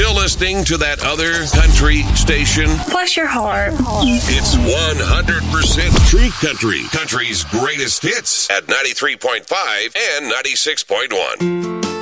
Still listening to that other country station? Bless your heart. It's 100% Truth Country. Country's greatest hits at 93.5 and 96.1.